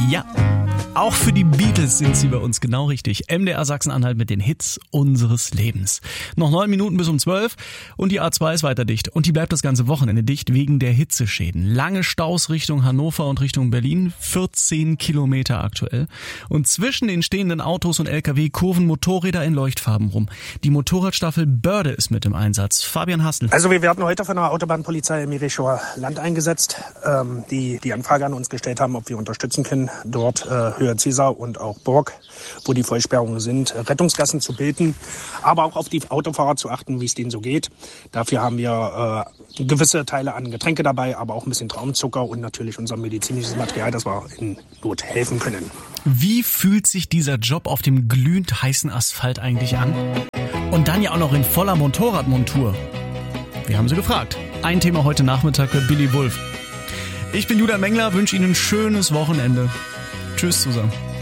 Ja, auch für die Beatles sind sie bei uns genau richtig. MDR Sachsen-Anhalt mit den Hits unseres Lebens. Noch 9 Minuten bis um 12 und die A2 ist weiter dicht. Und die bleibt das ganze Wochenende dicht wegen der Hitzeschäden. Lange Staus Richtung Hannover und Richtung Berlin, 14 Kilometer aktuell. Und zwischen den stehenden Autos und LKW kurven Motorräder in Leuchtfarben rum. Die Motorradstaffel Börde ist mit im Einsatz. Fabian Hassel. Also wir werden heute von der Autobahnpolizei im Mirichower Land eingesetzt, die Anfrage an uns gestellt haben, ob wir unterstützen können, dort Höhe Cäsar und auch Burg, wo die Vollsperrungen sind, Rettungsgassen zu bilden, aber auch auf die Autofahrer zu achten, wie es denen so geht. Dafür haben wir gewisse Teile an Getränke dabei, aber auch ein bisschen Traubenzucker und natürlich unser medizinisches Material, das wir in Not helfen können. Wie fühlt sich dieser Job auf dem glühend heißen Asphalt eigentlich an? Und dann ja auch noch in voller Motorradmontur. Wir haben sie gefragt. Ein Thema heute Nachmittag bei Billy Wulff. Ich bin Julian Mengler, wünsche Ihnen ein schönes Wochenende. Tschüss zusammen.